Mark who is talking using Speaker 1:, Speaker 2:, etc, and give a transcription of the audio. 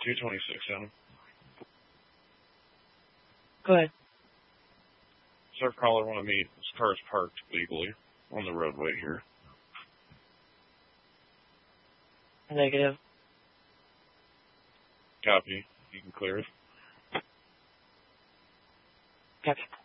Speaker 1: 226, Adam.
Speaker 2: Go ahead.
Speaker 1: Sir, caller want to meet. This car is parked legally on the roadway here.
Speaker 2: Negative.
Speaker 1: Copy. You can clear it.
Speaker 2: Copy.